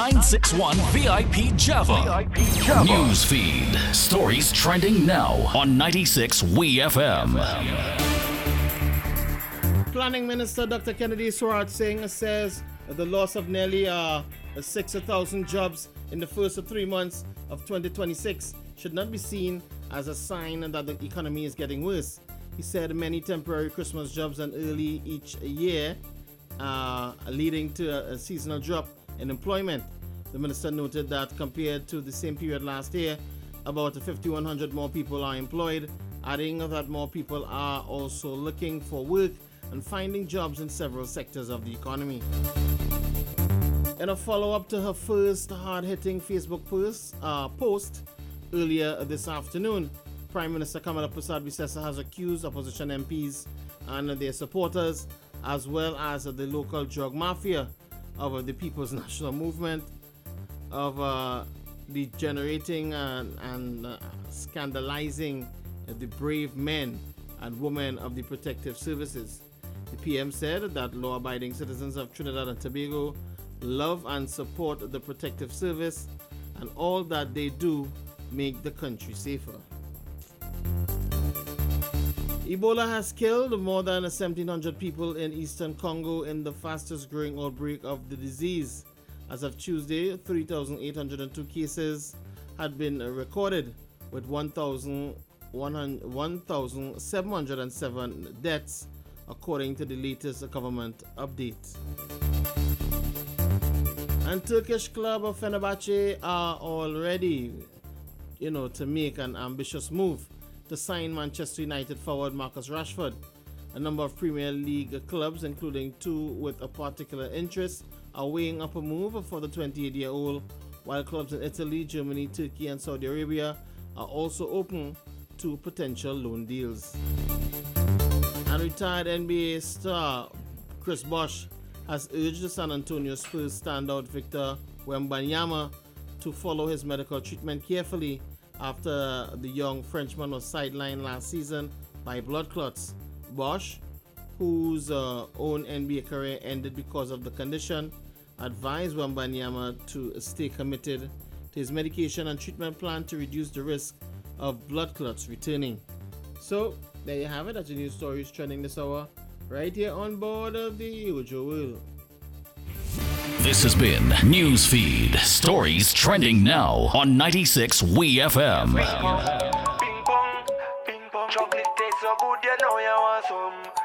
961 VIP Java. News feed. Stories trending now on 96 WeFM. Planning Minister Dr. Kennedy Swartz says that the loss of nearly 6,000 jobs in the first 3 months of 2026 should not be seen as a sign that the economy is getting worse. He said many temporary Christmas jobs and early each year leading to a seasonal drop in employment. The minister noted that compared to the same period last year, about 5,100 more people are employed, adding that more people are also looking for work and finding jobs in several sectors of the economy. In a follow-up to her first hard-hitting Facebook post earlier this afternoon, Prime Minister Kamala Persad-Bissessar has accused opposition MPs and their supporters, as well as the local drug mafia of the People's National Movement, of degenerating and scandalizing the brave men and women of the protective services. The PM said that law-abiding citizens of Trinidad and Tobago love and support the protective service, and all that they do make the country safer. Ebola has killed more than 1,700 people in eastern Congo in the fastest growing outbreak of the disease. As of Tuesday, 3,802 cases had been recorded, with 1,707 deaths, according to the latest government update. And Turkish club of Fenerbahce are all ready, to make an ambitious move to sign Manchester United forward Marcus Rashford. A number of Premier League clubs, including two with a particular interest, are weighing up a move for the 28-year-old, while clubs in Italy, Germany, Turkey, and Saudi Arabia are also open to potential loan deals. And retired NBA star Chris Bosh has urged the San Antonio Spurs standout Victor Wembanyama to follow his medical treatment carefully after the young Frenchman was sidelined last season by blood clots. Bosh, whose own NBA career ended because of the condition, advised Wembanyama to stay committed to his medication and treatment plan to reduce the risk of blood clots returning. So, there you have it. That's the news stories trending this hour, right here on board of the Ujo World. This has been Newsfeed. Stories trending now on 96 WeFM. Ping pong, chocolate tastes so good, you know you want some.